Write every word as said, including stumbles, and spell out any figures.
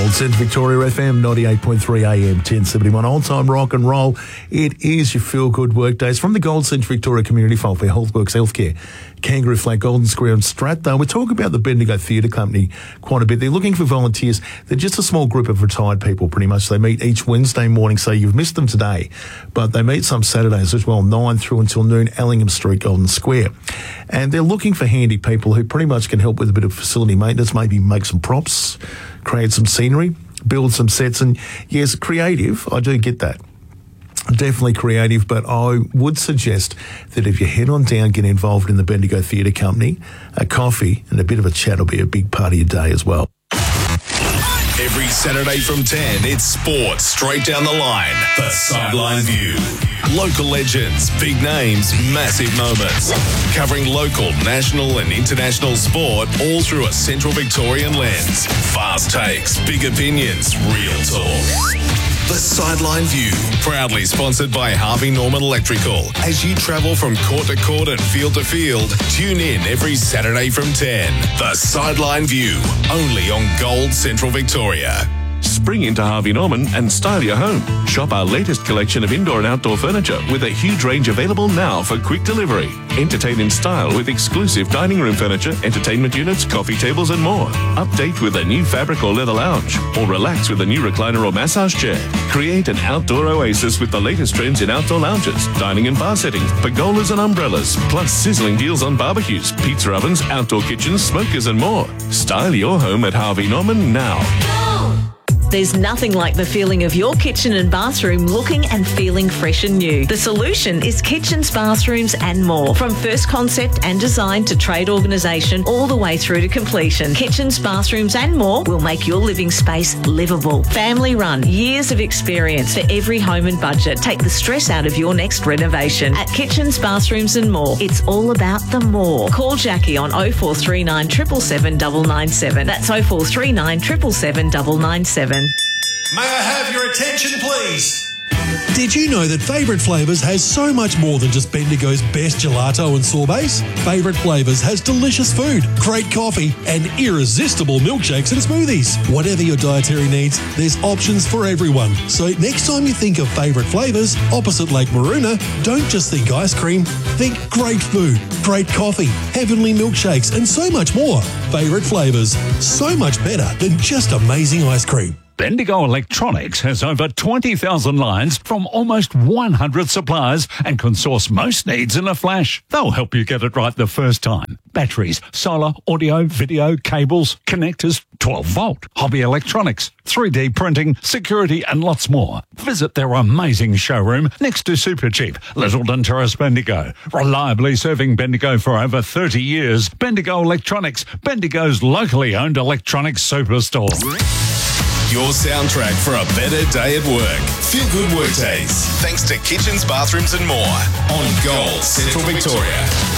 Gold Central Victoria F M, ninety-eight point three A M, ten seventy-one. Old time rock and roll. It is your feel-good workdays from the Gold Central Victoria Community Fund for Healthworks Healthcare, Kangaroo Flat, Golden Square and Strathdale. We're talking about the Bendigo Theatre Company quite a bit. They're looking for volunteers. They're just a small group of retired people, pretty much. They meet each Wednesday morning, so you've missed them today. But they meet some Saturdays as well, nine through until noon, Ellingham Street, Golden Square. And they're looking for handy people who pretty much can help with a bit of facility maintenance, maybe make some props, create some scenery, build some sets. And yes, creative, I do get that. Definitely creative, but I would suggest that if you head on down, get involved in the Bendigo Theatre Company, a coffee and a bit of a chat will be a big part of your day as well. Every Saturday from ten, it's sports straight down the line. The Sideline View. Local legends, big names, massive moments. Covering local, national and international sport all through a Central Victorian lens. Fast takes, big opinions, real talk. The Sideline View, proudly sponsored by Harvey Norman Electrical. As you travel from court to court and field to field, tune in every Saturday from ten. The Sideline View, only on Gold Central Victoria. Spring into Harvey Norman and style your home. Shop our latest collection of indoor and outdoor furniture with a huge range available now for quick delivery. Entertain in style with exclusive dining room furniture, entertainment units, coffee tables and more. Update with a new fabric or leather lounge, or relax with a new recliner or massage chair. Create an outdoor oasis with the latest trends in outdoor lounges, dining and bar settings, pergolas and umbrellas, plus sizzling deals on barbecues, pizza ovens, outdoor kitchens, smokers and more. Style your home at Harvey Norman now. There's nothing like the feeling of your kitchen and bathroom looking and feeling fresh and new. The solution is kitchens, bathrooms and more. From first concept and design to trade organisation all the way through to completion. Kitchens, bathrooms and more will make your living space livable. Family run, years of experience for every home and budget. Take the stress out of your next renovation. At Kitchens, Bathrooms and More, it's all about the more. Call Jackie on oh four three nine, seven seven seven, nine nine seven. That's oh four three nine, seven seven seven, nine nine seven. May I have your attention, please? Did you know that Favourite Flavours has so much more than just Bendigo's best gelato and sorbets? Favourite Flavours has delicious food, great coffee, and irresistible milkshakes and smoothies. Whatever your dietary needs, there's options for everyone. So next time you think of Favourite Flavours opposite Lake Maroona, don't just think ice cream. Think great food, great coffee, heavenly milkshakes, and so much more. Favourite Flavours, so much better than just amazing ice cream. Bendigo Electronics has over twenty thousand lines from almost one hundred suppliers and can source most needs in a flash. They'll help you get it right the first time. Batteries, solar, audio, video, cables, connectors, twelve volt, hobby electronics, three D printing, security and lots more. Visit their amazing showroom next to Supercheap, Littleton Terrace, Bendigo. Reliably serving Bendigo for over thirty years. Bendigo Electronics, Bendigo's locally owned electronics superstore. Your soundtrack for a better day at work. Feel good work days. Thanks to Kitchens, Bathrooms and More on Gold Central Victoria.